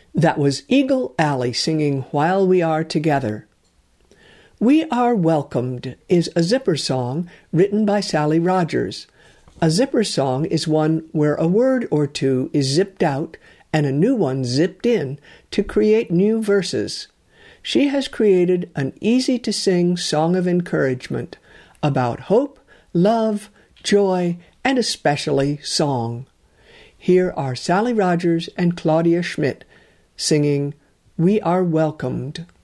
That was Eagle Alley singing While We Are Together. We Are Welcomed is a zipper song written by Sally Rogers. A zipper song is one where a word or two is zipped out and a new one zipped in to create new verses. She has created an easy-to-sing song of encouragement about hope, love, joy, and especially song. Here are Sally Rogers and Claudia Schmidt singing We Are Welcomed.